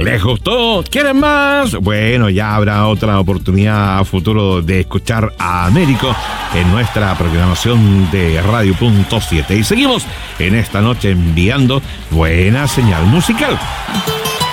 ¿Les gustó? ¿Quieren más? Bueno, ya habrá otra oportunidad a futuro de escuchar a Américo en nuestra programación de Radio Punto 7. Y seguimos en esta noche enviando buena señal musical.